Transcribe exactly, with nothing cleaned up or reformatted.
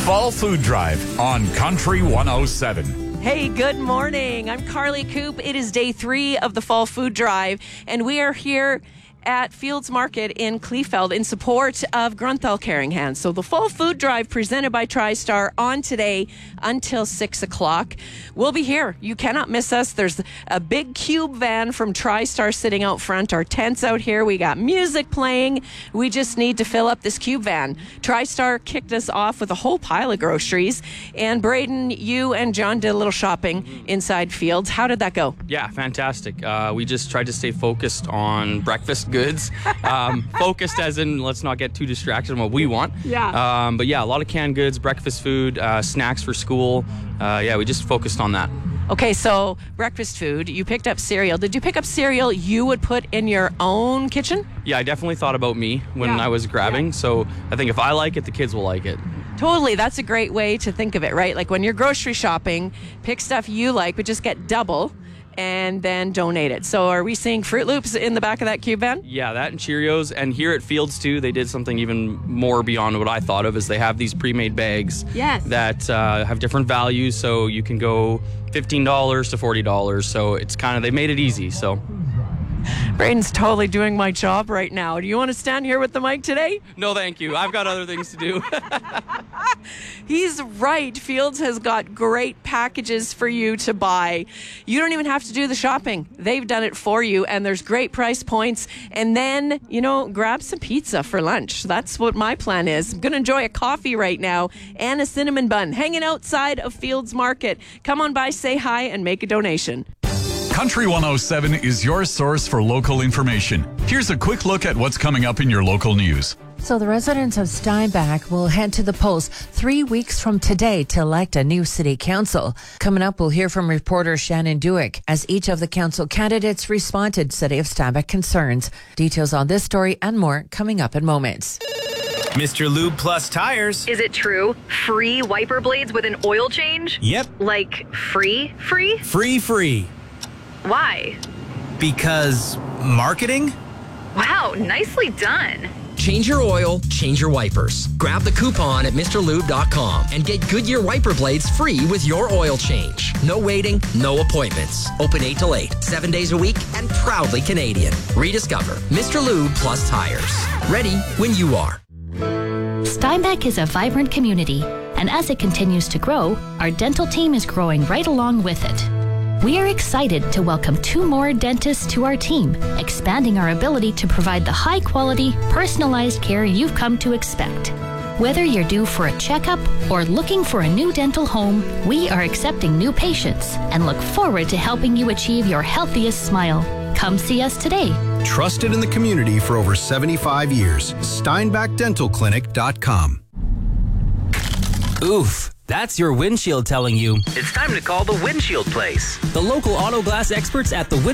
Fall Food Drive on Country one oh seven. Hey, good morning. I'm Carly Coop. It is day three of the Fall Food Drive, and we are here at Fields Market in Kleefeld in support of Grunthal Caring Hands. So the Fall Food Drive presented by TriStar on today until six o'clock. We'll be here. You cannot miss us. There's a big cube van from TriStar sitting out front. Our tent's out here. We got music playing. We just need to fill up this cube van. TriStar kicked us off with a whole pile of groceries. And Braden, you and John did a little shopping inside Fields. How did that go? Yeah, fantastic. Uh, we just tried to stay focused on breakfast goods. Um, focused as in, let's not get too distracted on what we want. Yeah. Um, but yeah, a lot of canned goods, breakfast food, uh, snacks for school. Uh, yeah, we just focused on that. Okay, so breakfast food. You picked up cereal. Did you pick up cereal you would put in your own kitchen? Yeah, I definitely thought about me when Yeah. I was grabbing. Yeah. So I think if I like it, the kids will like it. Totally. That's a great way to think of it, right? Like when you're grocery shopping, pick stuff you like, but just get double and then donate it. So are we seeing Fruit Loops in the back of that cube van? Yeah, that and Cheerios. And here at Fields, too, they did something even more beyond what I thought of, is they have these pre-made bags Yes. that uh, have different values. So you can go fifteen dollars to forty dollars. So it's kind of, they made it easy. So Braden's totally doing my job right now. Do you want to stand here with the mic today? no, thank you. I've got other things to do. He's right. Fields has got great packages for you to buy. You don't even have to do the shopping. They've done it for you, and there's great price points. And then, you know, grab some pizza for lunch. That's what my plan is. I'm going to enjoy a coffee right now and a cinnamon bun hanging outside of Fields Market. Come on by, say hi, and make a donation. Country one oh seven is your source for local information. Here's a quick look at what's coming up in your local news. So the residents of Steinbach will head to the polls three weeks from today to elect a new city council. Coming up, we'll hear from reporter Shannon Dewick as each of the council candidates responded to City of Steinbach concerns. Details on this story and more coming up in moments. Mister Lube Plus Tires. Is it true? Free wiper blades with an oil change? Yep. Like free, free? Free, free. Why? Because marketing? Wow, nicely done. Change your oil, change your wipers. Grab the coupon at Mr Lube dot com and get Goodyear wiper blades free with your oil change. No waiting, no appointments. Open eight till eight, seven days a week, and proudly Canadian. Rediscover Mister Lube Plus Tires. Ready when you are. Steinbach is a vibrant community, and as it continues to grow, our dental team is growing right along with it. We are excited to welcome two more dentists to our team, expanding our ability to provide the high-quality, personalized care you've come to expect. Whether you're due for a checkup or looking for a new dental home, we are accepting new patients and look forward to helping you achieve your healthiest smile. Come see us today. Trusted in the community for over seventy-five years. Steinbach Dental Clinic dot com. Oof. That's your windshield telling you It's time to call the Windshield Place. the local auto glass experts at the